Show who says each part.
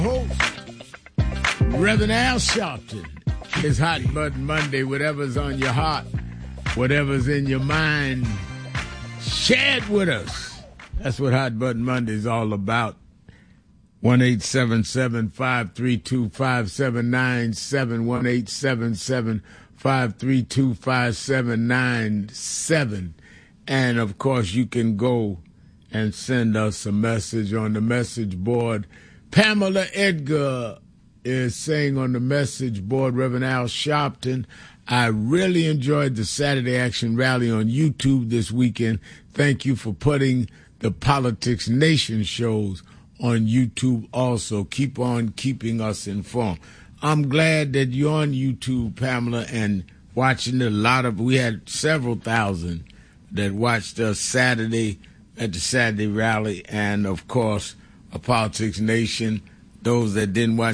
Speaker 1: host, Reverend Al Sharpton. It's Hot Button Monday. Whatever's on your heart, whatever's in your mind, share it with us. That's what Hot Button Monday is all about. 1-877-532-5797, 1-877-532-5797. And, of course, you can go and send us a message on the message board. Pamela Edgar is saying on the message board, Reverend Al Sharpton, I really enjoyed the Saturday Action Rally on YouTube this weekend. Thank you for putting the Politics Nation shows on YouTube also. Keep on keeping us informed. I'm glad that you're on YouTube, Pamela, and watching we had several thousand that watched us Saturday at the Saturday Rally, and, of course, a Politics Nation. Those that didn't watch